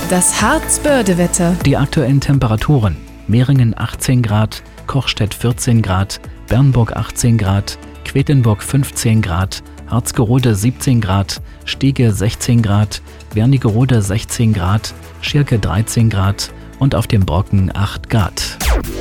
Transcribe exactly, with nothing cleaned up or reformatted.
Das Harzbörde-Wetter. Die aktuellen Temperaturen: Meringen achtzehn Grad, Kochstedt vierzehn Grad, Bernburg achtzehn Grad, Quedlinburg fünfzehn Grad, Harzgerode siebzehn Grad, Stege sechzehn Grad, Wernigerode sechzehn Grad, Schirke dreizehn Grad und auf dem Brocken acht Grad.